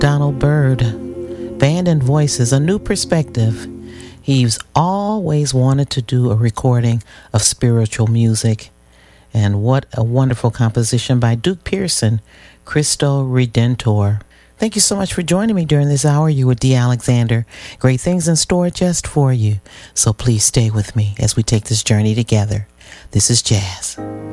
Donald Byrd, Band and Voices, A New Perspective. He's always wanted to do a recording of spiritual music. And what a wonderful composition by Duke Pearson, Cristo Redentor. Thank you so much for joining me during this hour. You were D. Alexander. Great things in store just for you. So please stay with me as we take this journey together. This is Jazz.